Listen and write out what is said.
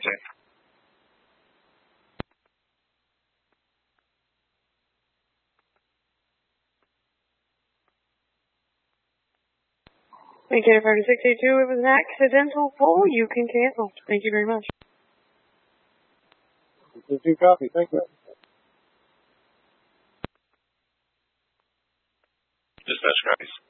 safe. Thank you, 682. It was an accidental pull. You can cancel. Thank you very much. 682 copy. Thank you. Dispatch copies.